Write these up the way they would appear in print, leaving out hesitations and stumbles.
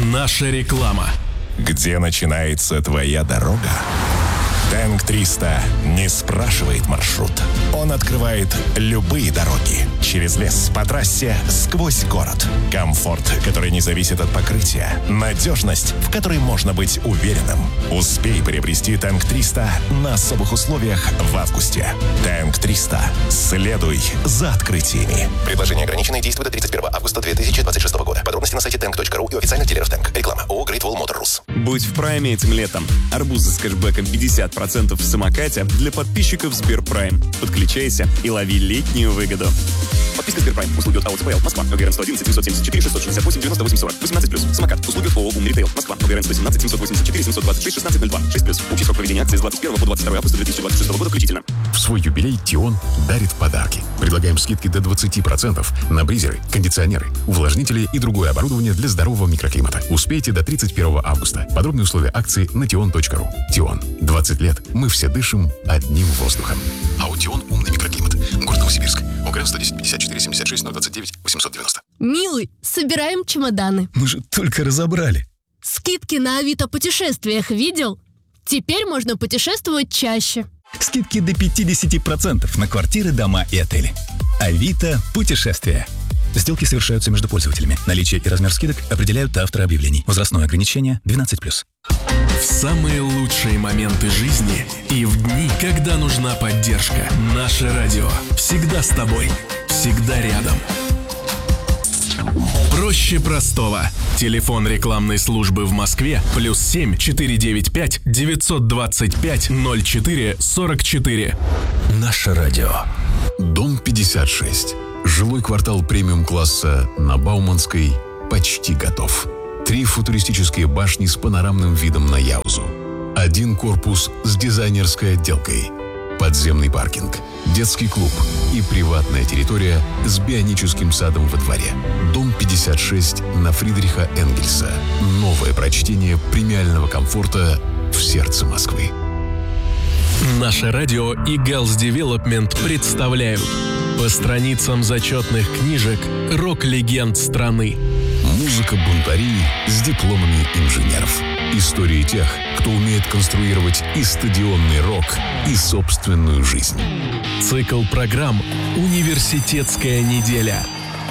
Наша реклама. Где начинается твоя дорога? Тэнк 300 не спрашивает маршрут. Он открывает любые дороги. Через лес, по трассе, сквозь город. Комфорт, который не зависит от покрытия. Надежность, в которой можно быть уверенным. Успей приобрести Тэнк 300 на особых условиях в августе. Тэнк 300. Следуй за открытиями. Предложение ограниченное, действует до 31 августа 2026 года. Подробности на сайте tank.ru и официальных дилеров Тэнк. Реклама ООО Great Wall Motor Rus. Будь в прайме этим летом. Арбузы с кэшбэком 50% в самокате для подписчиков Сберпрайм. Подключайся и лови летнюю выгоду. Подписка Сберпрайм. Услуги от АО Москва. ОГРН 111 774 668 98 40. 18+. Самокат. Услуги ООО Умный Ритейл. Москва. ОГРН 117 784 726 1602. 6+. Общий срок проведения акции с 21 по 22 августа 2026 года включительно. В свой юбилей Тион дарит подарки. Предлагаем скидки до 20% на бризеры, кондиционеры, увлажнители и другое оборудование для здорового микроклимата. Успейте до 31 августа. Подробные условия акции на tion.ru. Тион. 20 лет. Мы все дышим одним воздухом. Аутион «Умный микроклимат». Город Новосибирск. ОГРН 110 54 76 029 890. Милый, собираем чемоданы. Мы же только разобрали. Скидки на Авито путешествиях видел? Теперь можно путешествовать чаще. Скидки до 50% на квартиры, дома и отели. Авито путешествия. Сделки совершаются между пользователями. Наличие и размер скидок определяют авторы объявлений. Возрастное ограничение 12+. В самые лучшие моменты жизни и в дни, когда нужна поддержка. Наше радио всегда с тобой, всегда рядом. Проще простого. Телефон рекламной службы в Москве +7 495 925 04 44. Наше радио. Дом 56. Жилой квартал премиум-класса на Бауманской почти готов. 3 футуристические башни с панорамным видом на Яузу. 1 корпус с дизайнерской отделкой. Подземный паркинг, детский клуб и приватная территория с бионическим садом во дворе. Дом 56 на Фридриха Энгельса. Новое прочтение премиального комфорта в сердце Москвы. Наше радио и Girls Development представляют по страницам зачетных книжек рок-легенд страны. Музыка бунтарей с дипломами инженеров. Истории тех, кто умеет конструировать и стадионный рок, и собственную жизнь. Цикл программ «Университетская неделя».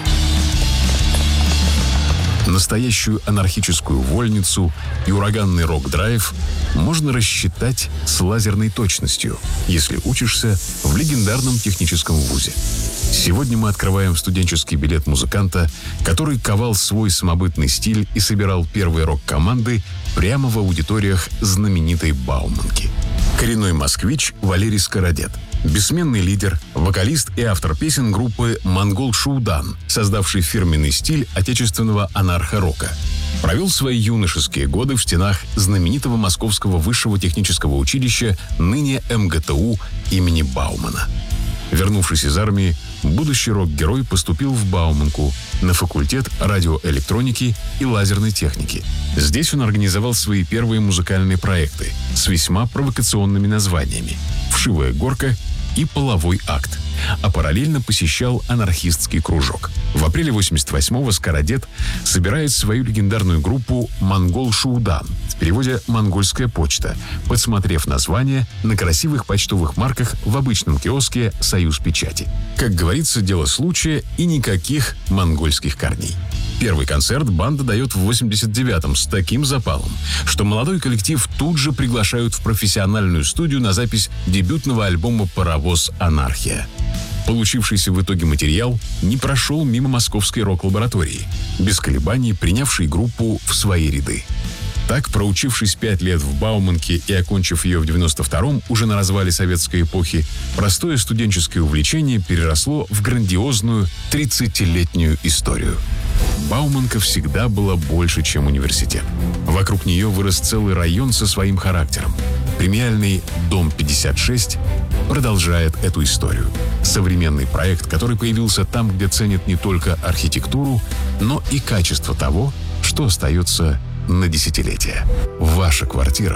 Настоящую анархическую вольницу и ураганный рок-драйв можно рассчитать с лазерной точностью, если учишься в легендарном техническом вузе. Сегодня мы открываем студенческий билет музыканта, который ковал свой самобытный стиль и собирал первые рок-команды прямо в аудиториях знаменитой Бауманки. Коренной москвич Валерий Скородет. Бессменный лидер, вокалист и автор песен группы «Монгол Шуудан», создавший фирменный стиль отечественного анархо-рока. Провел свои юношеские годы в стенах знаменитого Московского высшего технического училища, ныне МГТУ имени Баумана. Вернувшись из армии, будущий рок-герой поступил в Бауманку на факультет радиоэлектроники и лазерной техники. Здесь он организовал свои первые музыкальные проекты с весьма провокационными названиями «Вшивая горка» и «Половой акт», а параллельно посещал анархистский кружок. В апреле 88-го Скородет собирает свою легендарную группу «Монгол Шуудан», в переводе «Монгольская почта», подсмотрев название на красивых почтовых марках в обычном киоске «Союз печати». Как говорится, дело случая и никаких монгольских корней. Первый концерт банда дает в 89-м с таким запалом, что молодой коллектив тут же приглашают в профессиональную студию на запись дебютного альбома «Паровоз Анархия». Получившийся в итоге материал не прошел мимо московской рок-лаборатории, без колебаний принявшей группу в свои ряды. Так, проучившись 5 лет в Бауманке и окончив ее в 92-м, уже на развале советской эпохи, простое студенческое увлечение переросло в грандиозную 30-летнюю историю. Бауманка всегда была больше, чем университет. Вокруг нее вырос целый район со своим характером. Премиальный «Дом 56» продолжает эту историю. Современный проект, который появился там, где ценят не только архитектуру, но и качество того, что остается на десятилетия. Ваша квартира в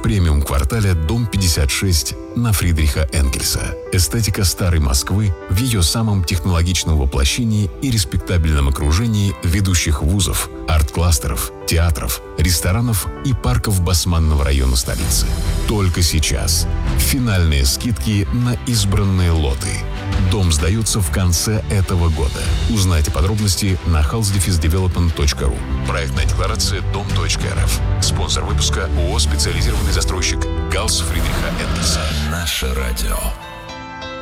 премиум-квартале «Дом 56» на Фридриха Энгельса. Эстетика старой Москвы в ее самом технологичном воплощении и респектабельном окружении ведущих вузов, арт-кластеров, театров, ресторанов и парков Басманного района столицы. Только сейчас. Финальные скидки на избранные лоты. Дом сдается в конце этого года. Узнайте подробности на housedefisdevelopment.ru. Проектная декларация дом.рф. Спонсор выпуска ООО «Специализированный застройщик» Галс Фридриха Энгельса. Наше радио.